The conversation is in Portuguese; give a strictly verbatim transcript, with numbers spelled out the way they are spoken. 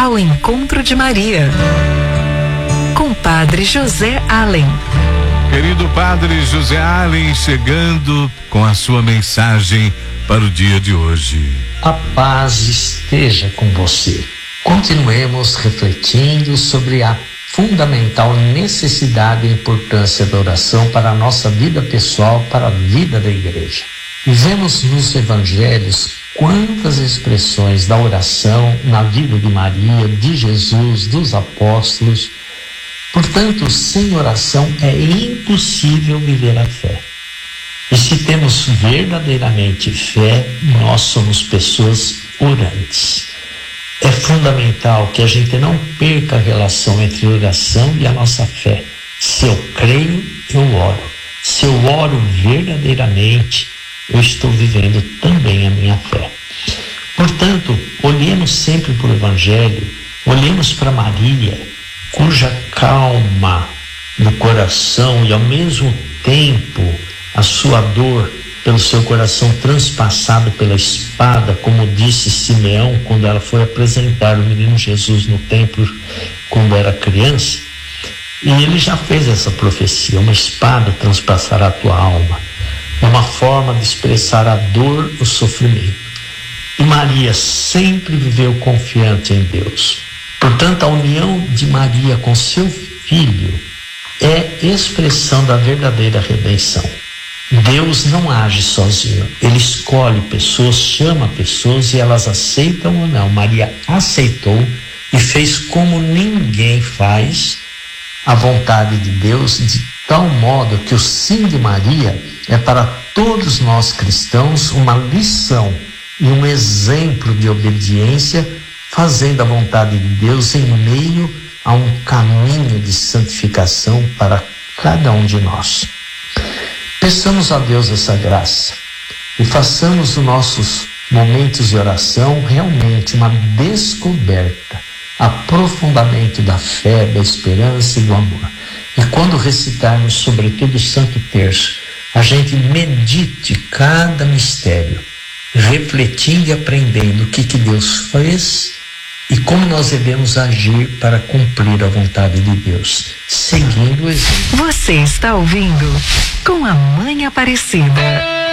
ao encontro de Maria, com Padre José Allen. Querido Padre José Allen, chegando com a sua mensagem para o dia de hoje. A paz esteja com você. Continuemos refletindo sobre a fundamental necessidade e importância da oração para a nossa vida pessoal, para a vida da igreja. Vemos nos evangelhos quantas expressões da oração na vida de Maria, de Jesus, dos apóstolos. Portanto, sem oração é impossível viver a fé. E se temos verdadeiramente fé, nós somos pessoas orantes. É fundamental que a gente não perca a relação entre oração e a nossa fé. Se eu creio, eu oro. Se eu oro verdadeiramente, eu estou vivendo também a minha fé. Portanto, olhemos sempre para o Evangelho, olhemos para Maria, cuja calma no coração e ao mesmo tempo a sua dor pelo seu coração transpassado pela espada, como disse Simeão quando ela foi apresentar o menino Jesus no templo quando era criança. E ele já fez essa profecia: uma espada transpassará a tua alma. É uma forma de expressar a dor, o sofrimento. E Maria sempre viveu confiante em Deus. Portanto, a união de Maria com seu filho é expressão da verdadeira redenção. Deus não age sozinho, ele escolhe pessoas, chama pessoas e elas aceitam ou não. Maria aceitou e fez como ninguém faz a vontade de Deus, de tal modo que o sim de Maria é para todos nós cristãos uma lição e um exemplo de obediência, fazendo a vontade de Deus em meio a um caminho de santificação para cada um de nós. Peçamos a Deus essa graça e façamos os nossos momentos de oração realmente uma descoberta, aprofundamento da fé, da esperança e do amor. E quando recitarmos sobretudo o Santo Terço, a gente medite cada mistério, refletindo e aprendendo o que, que Deus fez e como nós devemos agir para cumprir a vontade de Deus, seguindo o exemplo. Você está ouvindo Com a Mãe Aparecida.